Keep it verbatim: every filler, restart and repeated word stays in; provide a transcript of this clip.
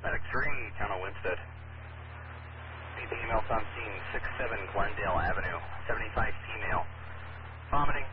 Medic three, Colonel Winstead. Anything else on scene, six seven Glendale Avenue, seventy-five female. Vomiting